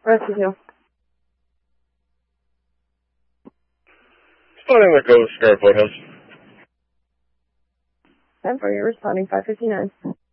Rescue 2. Spotting the Coast Guard Boathouse. 10 for you, responding 559.